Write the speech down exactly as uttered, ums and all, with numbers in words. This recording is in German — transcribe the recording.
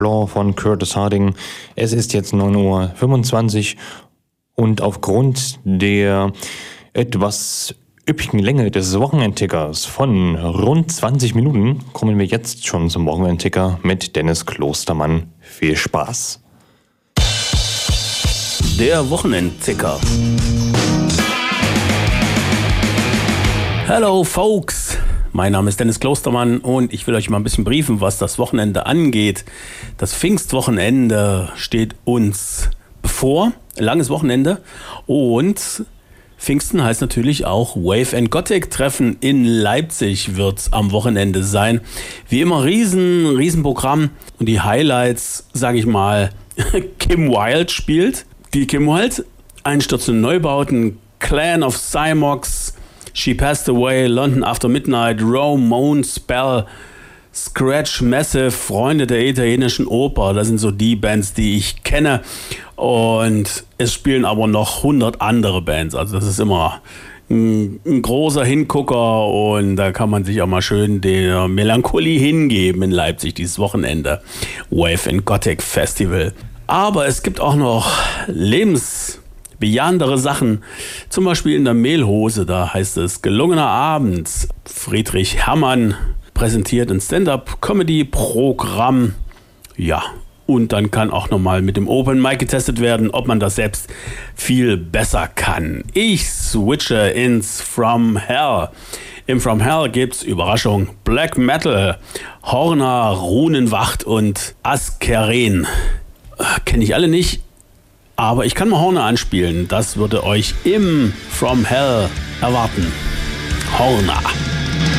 Law von Curtis Harding. Es ist jetzt neun Uhr fünfundzwanzig und aufgrund der etwas üppigen Länge des Wochenendtickers von rund zwanzig Minuten kommen wir jetzt schon zum Wochenendticker mit Dennis Klostermann. Viel Spaß! Der Wochenendticker. Hello folks! Mein Name ist Dennis Klostermann und ich will euch mal ein bisschen briefen, was das Wochenende angeht. Das Pfingstwochenende steht uns bevor, langes Wochenende, und Pfingsten heißt natürlich auch Wave and Gothic Treffen in Leipzig wird am Wochenende sein. Wie immer riesen, riesen Programm und die Highlights, sage ich mal, Kim Wilde spielt. Die Kim Wilde, einstürzende Neubauten, Clan of Cymox, She Passed Away, London After Midnight, Rome, Moan, Spell, Scratch, Massive, Freunde der italienischen Oper. Das sind so die Bands, die ich kenne. Und es spielen aber noch hundert andere Bands. Also das ist immer ein, ein großer Hingucker und da kann man sich auch mal schön der Melancholie hingeben in Leipzig dieses Wochenende. Wave and Gothic Festival. Aber es gibt auch noch Lebens... bejahendere Sachen, zum Beispiel in der Mehlhose, da heißt es gelungener Abend. Friedrich Herrmann präsentiert ein Stand-Up-Comedy-Programm. Ja, und dann kann auch nochmal mit dem Open Mic getestet werden, ob man das selbst viel besser kann. Ich switche ins From Hell. Im From Hell gibt's Überraschung Black Metal, Horner, Runenwacht und Askeren. Kenne ich alle nicht. Aber ich kann mal Horner anspielen. Das würde euch im From Hell erwarten. Horner.